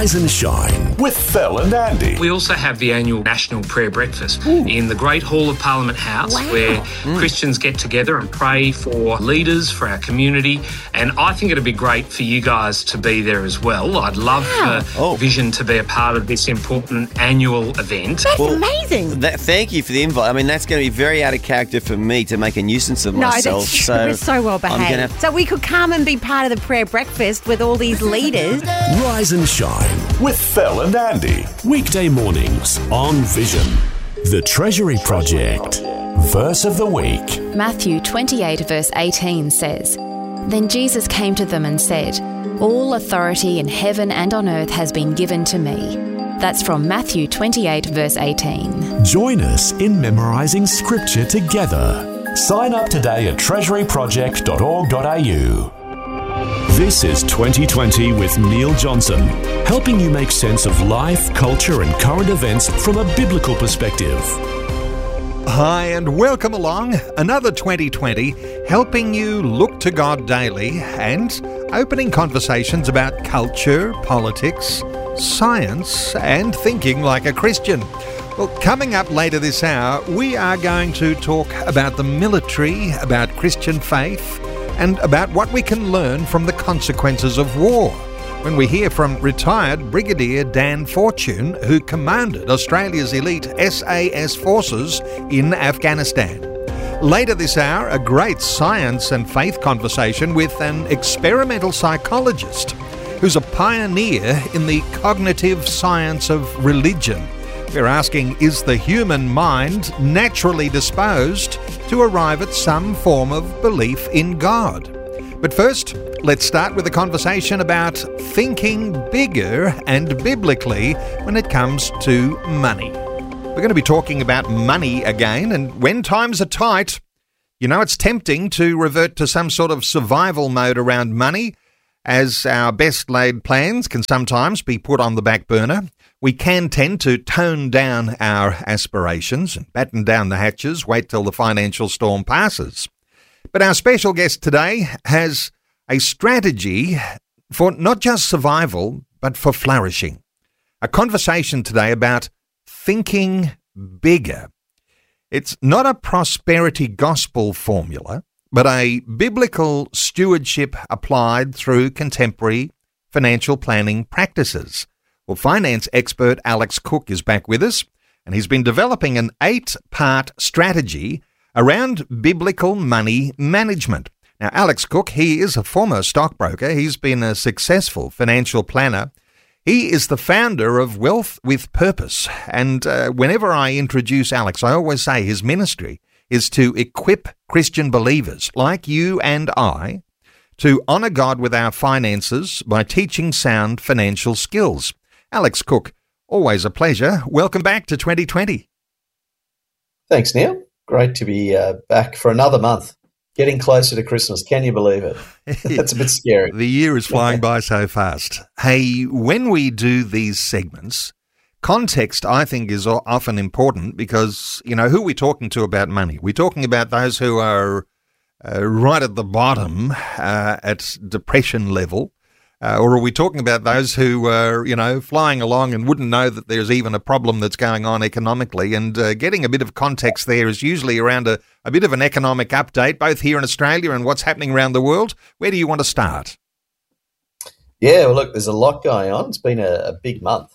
Rise and Shine with Phil and Andy. We also have the annual National Prayer Breakfast in the Great Hall of Parliament House, where Christians get together and pray for leaders, for our community. And I think it'd be great for you guys to be there as well. I'd love for Vision to be a part of this important annual event. That's amazing. Thank you for the invite. I mean, that's going to be very out of character for me to make a nuisance of myself. That's true. We're so well behaved. So we could come and be part of the prayer breakfast with all these leaders. Rise and Shine with Phil and Andy. Weekday mornings on Vision. The Treasury Project. Verse of the week. Matthew 28 verse 18 says, "Then Jesus came to them and said, 'All authority in heaven and on earth has been given to me.'" That's from Matthew 28 verse 18. Join us in memorising scripture together. Sign up today at treasuryproject.org.au. This is 2020 with Neil Johnson, helping you make sense of life, culture and current events from a biblical perspective. Hi and welcome along. Another 2020 helping you look to God daily and opening conversations about culture, politics, science and thinking like a Christian. Well, coming up later this hour, we are going to talk about the military, about Christian faith, and about what we can learn from the consequences of war, when we hear from retired Brigadier Dan Fortune, who commanded Australia's elite SAS forces in Afghanistan. Later this hour, a great science and faith conversation with an experimental psychologist who's a pioneer in the cognitive science of religion. We're asking, is the human mind naturally disposed to arrive at some form of belief in God? But first, let's start with a conversation about thinking bigger and biblically when it comes to money. We're going to be talking about money again, and when times are tight, you know, it's tempting to revert to some sort of survival mode around money, as our best laid plans can sometimes be put on the back burner. We can tend to tone down our aspirations and batten down the hatches, wait till the financial storm passes. But our special guest today has a strategy for not just survival, but for flourishing. A conversation today about thinking bigger. It's not a prosperity gospel formula, but a biblical stewardship applied through contemporary financial planning practices. Well, finance expert Alex Cook is back with us, and he's been developing an 8-part strategy around biblical money management. Now, Alex Cook, he is a former stockbroker. He's been a successful financial planner. He is the founder of Wealth with Purpose, and whenever I introduce Alex, I always say his ministry is to equip Christian believers like you and I to honour God with our finances by teaching sound financial skills. Alex Cook, always a pleasure. Welcome back to 2020. Thanks, Neil. Great to be back for another month. Getting closer to Christmas. Can you believe it? That's a bit scary. The year is flying by so fast. Hey, when we do these segments, context, I think, is often important because, you know, who are we talking to about money? We're talking about those who are right at the bottom at depression level, or are we talking about those who are, you know, flying along and wouldn't know that there's even a problem that's going on economically? And getting a bit of context there is usually around a bit of an economic update, both here in Australia and what's happening around the world. Where do you want to start? Yeah, well, look, there's a lot going on. It's been a big month.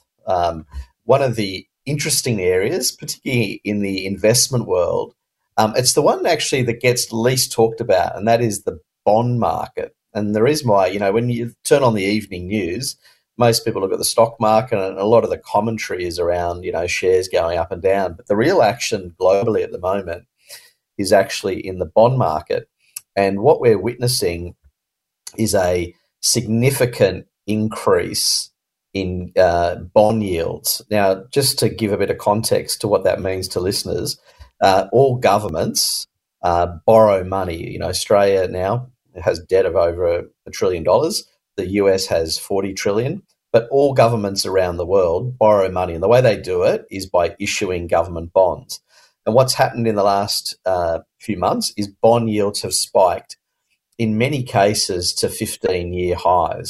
One of the interesting areas, particularly in the investment world, it's the one actually that gets least talked about, and that is the bond market. And the reason why, you know, when you turn on the evening news, most people look at the stock market and a lot of the commentary is around, you know, shares going up and down. But the real action globally at the moment is actually in the bond market. And what we're witnessing is a significant increase in bond yields. Now, just to give a bit of context to what that means to listeners, all governments borrow money. You know, Australia now has debt of over $1 trillion. The US has 40 trillion. But all governments around the world borrow money. And the way they do it is by issuing government bonds. And what's happened in the last few months is bond yields have spiked, in many cases, to 15-year highs.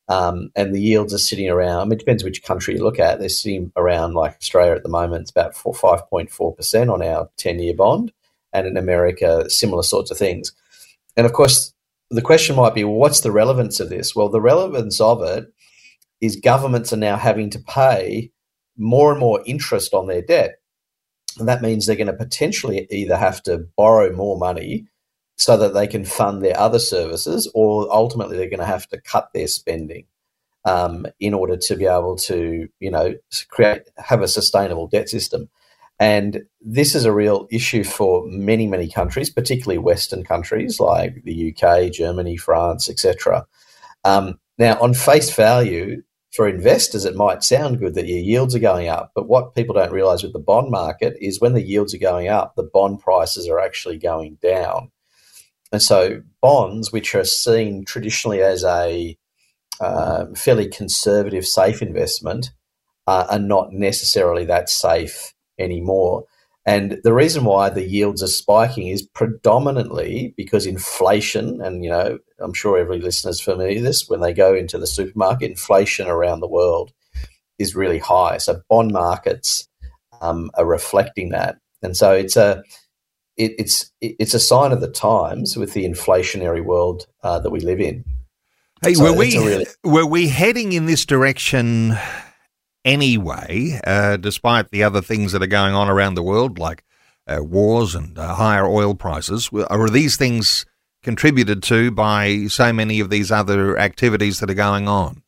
and the yields are sitting around, I mean, it depends which country you look at. They're sitting around, like Australia at the moment, it's about 5.4% on our 10-year bond, and in America, similar sorts of things. And of course, the question might be, well, what's the relevance of this? Well, the relevance of it is governments are now having to pay more and more interest on their debt. And that means they're going to potentially either have to borrow more money so that they can fund their other services, or ultimately they're going to have to cut their spending in order to be able to, have a sustainable debt system. And this is a real issue for many, many countries, particularly Western countries like the UK, Germany, France, etc. Now, on face value, for investors, it might sound good that your yields are going up, but what people don't realise with the bond market is when the yields are going up, the bond prices are actually going down. And so bonds, which are seen traditionally as a fairly conservative, safe investment, are not necessarily that safe anymore. And the reason why the yields are spiking is predominantly because inflation, and, I'm sure every listener's familiar with this, when they go into the supermarket, inflation around the world is really high. So bond markets are reflecting that. And so it's a sign of the times with the inflationary world that we live in. Hey, so were we heading in this direction anyway, despite the other things that are going on around the world, like wars and higher oil prices? Are these things contributed to by so many of these other activities that are going on?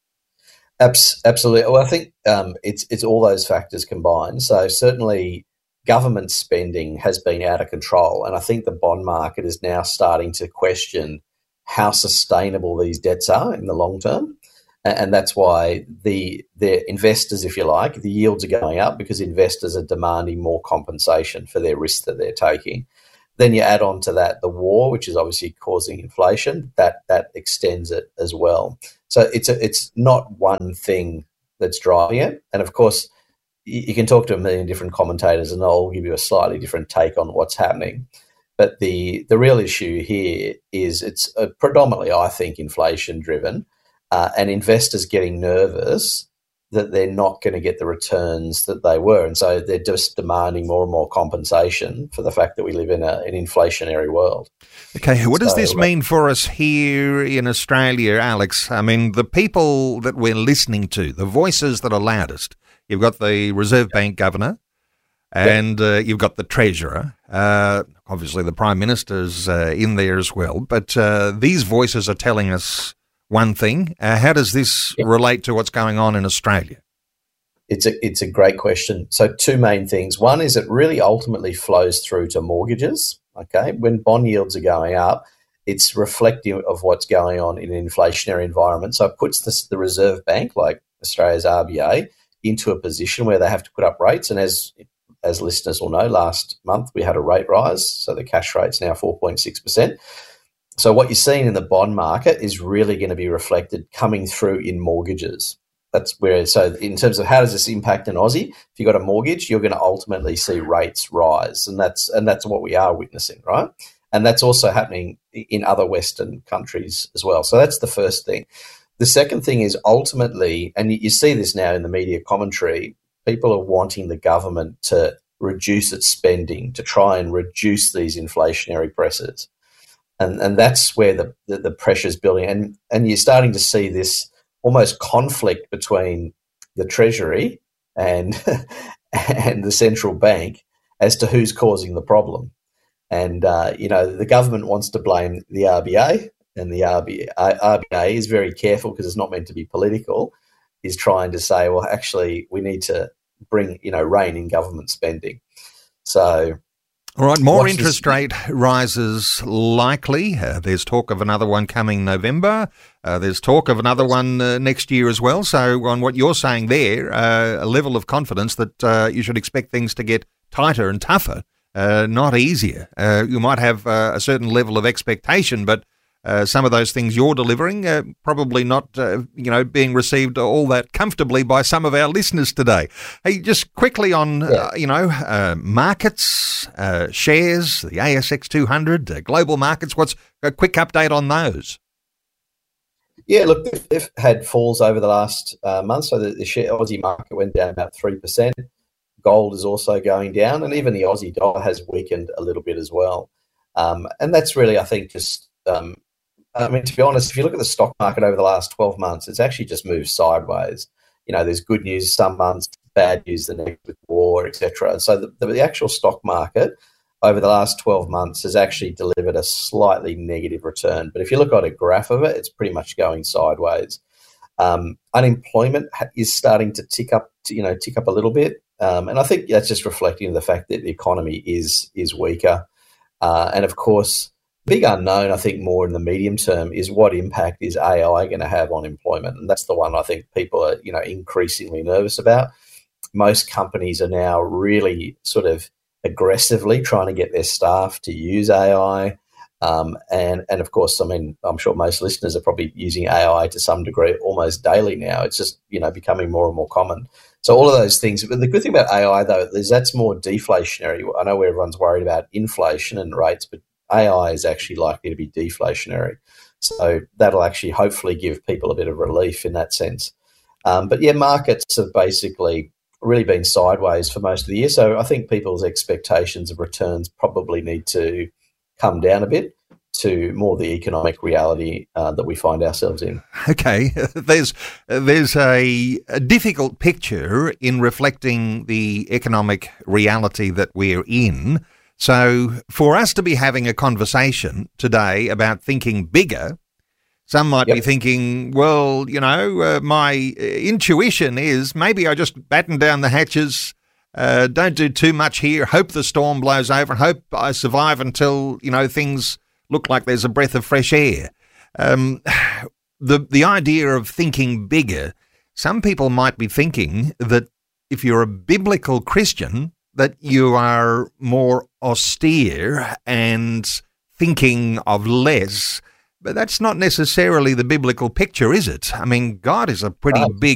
Absolutely. Well, I think it's all those factors combined. So certainly government spending has been out of control, and I think the bond market is now starting to question how sustainable these debts are in the long term. And that's why the investors, if you like, the yields are going up because investors are demanding more compensation for their risk that they're taking. Then you add on to that the war, which is obviously causing inflation, that extends it as well. So it's not one thing that's driving it. And of course, you can talk to a million different commentators and they'll give you a slightly different take on what's happening. But the real issue here is it's predominantly, I think, inflation-driven, and investors getting nervous that they're not going to get the returns that they were. And so they're just demanding more and more compensation for the fact that we live in an inflationary world. Okay, what does this mean for us here in Australia, Alex? I mean, the people that we're listening to, the voices that are loudest, you've got the Reserve Bank Governor and you've got the Treasurer. Obviously, the Prime Minister's in there as well. But these voices are telling us one thing. How does this relate to what's going on in Australia? It's a great question. So two main things. One is it really ultimately flows through to mortgages. Okay, when bond yields are going up, it's reflective of what's going on in an inflationary environment. So it puts the Reserve Bank, like Australia's RBA, into a position where they have to put up rates. And as listeners will know, last month we had a rate rise, so the cash rate's now 4.6%. So what you're seeing in the bond market is really going to be reflected coming through in mortgages. That's where, so in terms of how does this impact an Aussie, if you've got a mortgage, you're going to ultimately see rates rise. And that's what we are witnessing, right? And that's also happening in other Western countries as well. So that's the first thing. The second thing is ultimately, and you see this now in the media commentary, people are wanting the government to reduce its spending, to try and reduce these inflationary pressures. And that's where the pressure's building. And you're starting to see this almost conflict between the Treasury and the central bank as to who's causing the problem. And, the government wants to blame the RBA, and the RBA is very careful because it's not meant to be political, is trying to say, well, actually, we need to rein in government spending. So... All right, more interest rate rises likely. There's talk of another one coming November. There's talk of another one next year as well. So on what you're saying there, a level of confidence that you should expect things to get tighter and tougher, not easier. You might have a certain level of expectation, but some of those things you're delivering probably not, being received all that comfortably by some of our listeners today. Hey, just quickly on, markets, shares, the ASX 200, global markets, what's a quick update on those? Yeah, look, they've had falls over the last month. So the Aussie market went down about 3%. Gold is also going down, and even the Aussie dollar has weakened a little bit as well. And that's really, I think, just, to be honest, if you look at the stock market over the last 12 months, it's actually just moved sideways. There's good news some months, bad news the next with war, etc. And so the actual stock market over the last 12 months has actually delivered a slightly negative return. But if you look at a graph of it, it's pretty much going sideways. Unemployment is starting to tick up a little bit. And I think that's just reflecting the fact that the economy is weaker. And of course, big unknown, I think more in the medium term, is what impact is AI going to have on employment? And that's the one I think people are, increasingly nervous about. Most companies are now really sort of aggressively trying to get their staff to use AI. And of course, I'm sure most listeners are probably using AI to some degree almost daily now. It's just, becoming more and more common. So all of those things. But the good thing about AI, though, is that's more deflationary. I know everyone's worried about inflation and rates, but AI is actually likely to be deflationary. So that'll actually hopefully give people a bit of relief in that sense. But yeah, markets have basically really been sideways for most of the year. So I think people's expectations of returns probably need to come down a bit to more the economic reality that we find ourselves in. Okay, there's a difficult picture in reflecting the economic reality that we're in. So for us to be having a conversation today about thinking bigger, some might be thinking, well, my intuition is maybe I just batten down the hatches, don't do too much here, hope the storm blows over, and hope I survive until, things look like there's a breath of fresh air. The idea of thinking bigger, some people might be thinking that if you're a biblical Christian, that you are more austere and thinking of less. But that's not necessarily the biblical picture, is it? I mean, God is a pretty big